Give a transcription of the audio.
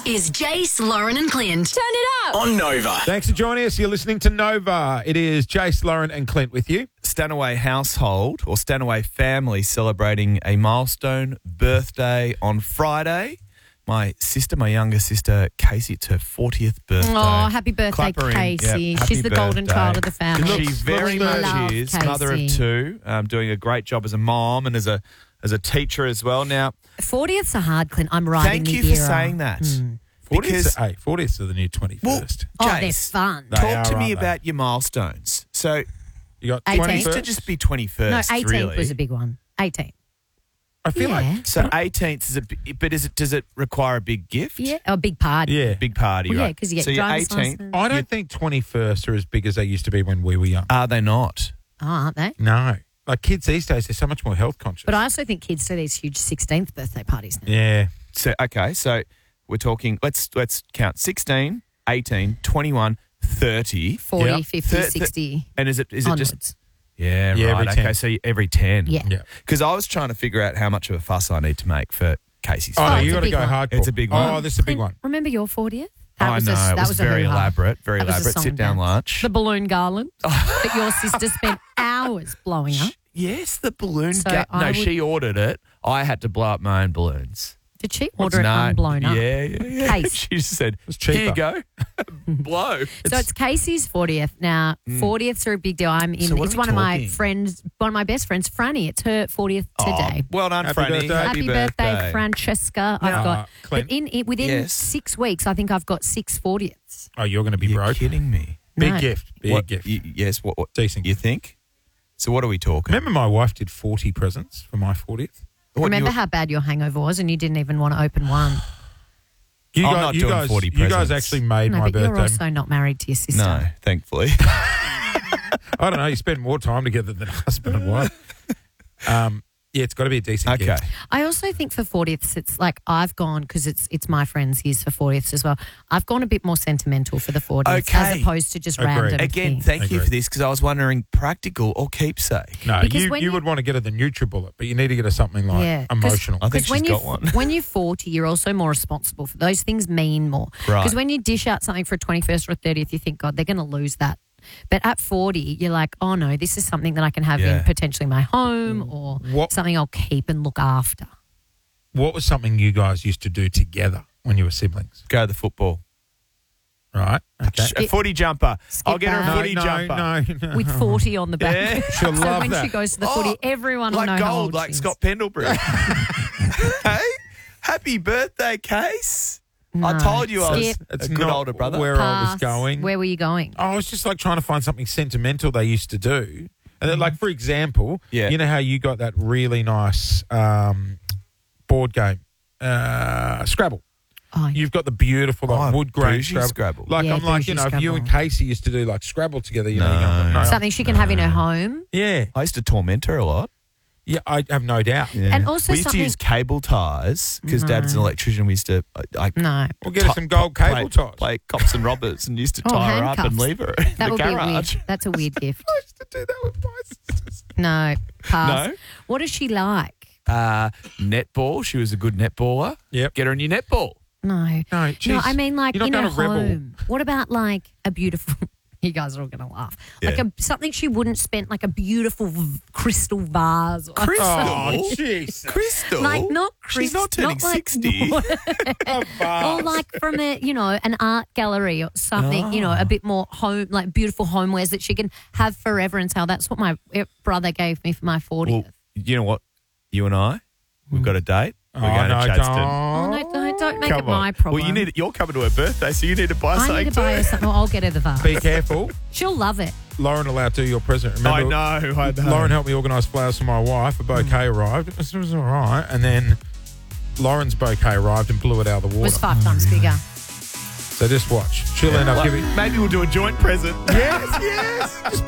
is Jace, Lauren and Clint. Turn it up. On Nova. Thanks for joining us. You're listening to Nova. It is Jace, Lauren and Clint with you. Stanaway household or Stanaway family celebrating a milestone birthday on Friday. My younger sister, Casey, it's her 40th birthday. Oh, happy birthday, Clap her in. Casey. Yep, She's happy the golden birthday. child of the family. She very Love much is. Casey. Mother of two, doing a great job as a mom and as a teacher as well. Now, 40th's are hard, Clint. I'm riding thank you the for era. saying that. 40th are the new 21st. Well, Oh, they're Jace, fun. They talk to are, me aren't they? about your milestones. So, You got 18th. 21st? it used to just be 21st, No, 18th really. was a big one. 18th. I feel like... So 18th does it require a big gift? Yeah, a big party. Yeah. Big party, Well, yeah, right? because you get so your driver's 18th. license. I don't think 21st are as big as they used to be when we were young. Are they not? Oh, aren't they? No. Like kids these days, they're so much more health conscious. But I also think kids do these huge 16th birthday parties now. Yeah. So so we're talking. Let's count 16, 18, 21, 30. 40, Yep. 50, Thir- 60 And is it onwards. just yeah, Yeah, right? every 10. Okay, so every 10. Yeah. Yeah. Because I was trying to figure out how much of a fuss I need to make for Casey's. Oh, no, it's you a got to big go one. hardcore. It's a big one. Oh, this is a big one. Remember your 40th? I know it was very hoo-ha. elaborate. Very That was a elaborate. song Sit down dance. lunch. The balloon garland that your sister spent hours blowing up. Yes, the balloon. So No, I would- she ordered it. I had to blow up my own balloons. Did she order it No. unblown up? Yeah. Case. She just said, It's "Here you cheaper. go, blow." So it's Casey's 40th. Now, 40ths are a big deal. I'm in. So what It's are we one of my talking? friends, one of my best friends, Franny. It's her 40th today. Oh, well done, Happy Franny. birthday. Happy birthday, Francesca. I've got Clint. but within Yes. 6 weeks, I think I've got 6 40ths. Oh, you're going to be You're broke. kidding me. Big No. gift. Big What- gift. Yes. What? Decent You gift. think? So what are we talking? Remember my wife did 40 presents for my 40th? What, Remember you- how bad your hangover was, and you didn't even want to open one. You I'm guys, not you doing guys, 40 you guys presents. actually made No, my but you're birthday. also not married to your sister. No, thankfully. I don't know. You spend more time together than husband and wife. Yeah, it's got to be a decent Okay. gift. I also think for 40ths, it's like I've gone, because it's my friends here's for 40ths as well. I've gone a bit more sentimental for the 40ths Okay. as opposed to just Agreed. random Again, things. thank you Agreed. for this because I was wondering practical or keepsake. No, Because you, when you you- would want to get her the NutriBullet, but you need to get her something like Yeah, 'cause- emotional. I think Because when she's you got one. when you're 40, you're also more responsible for those things. Mean more Right. because when you dish out something for a 21st or a 30th, you think, God, they're going to lose that. But at 40, you're like, oh no, this is something that I can have Yeah. in potentially my home or What- something I'll keep and look after. What was something you guys used to do together when you were siblings? Go to the football. Right? Okay. A footy jumper. I'll get her a that. footy jumper. no. With 40 on the back. Yeah. She'll so love when that. she goes to the Oh, footy, everyone will Like know how gold, old like she is. Scott Pendlebury. Hey, happy birthday, Case. I No. told you I was Skip. a It's good not older brother. where I was Pass. going. Where were you going? I was just like trying to find something sentimental they used to do. And then, like, for example, Yeah. you know how you got that really nice board game, Scrabble. Oh, yeah. You've got the beautiful like, Oh, wood grain bougie Scrabble. Like, Yeah, I'm like, bougie if you and Scrabble. Casey used to do like Scrabble together, you No. know, you're Something she can have in her home. Yeah, I used to torment her a lot. yeah, I have no doubt. Yeah. And also we used to something- use cable ties because Dad's an electrician. We used to No. We'll get her some gold cable ties. play cops and robbers, and used to Oh, tie her up and handcuffs. leave her in That the would be weird. garage. That's a weird gift. I used to do that with my sisters. No. Pass. No? What does she like? Netball. She was a good netballer. Yep. Get her a new netball. No. No, No, jeez, I mean like you're in not her gonna rebel. home. What about like a beautiful you guys are all going to laugh. Yeah. Like something she wouldn't spend, like a beautiful crystal vase. Or Crystal? Oh, jeez. Crystal? Like not crystal. She's not turning 60. Or like from an art gallery or something, a bit more home, like beautiful homewares that she can have forever and sell. That's what my brother gave me for my 40th. Well, you know what? You and I, we've got a date. We're Oh, going no, to Chadstone. Oh, no, don't make Come it my on. problem. Well, you're coming to her birthday, so you need to buy I something need to buy her too. something. I'll get her the vase. Be careful. She'll love it. Lauren allowed to your present. Remember, I know. Lauren helped me organise flowers for my wife. A bouquet arrived. It was all right. And then Lauren's bouquet arrived and blew it out of the It water. was 5 times bigger. So just watch. She'll end up giving... Maybe we'll do a joint present. Yes, yes. Just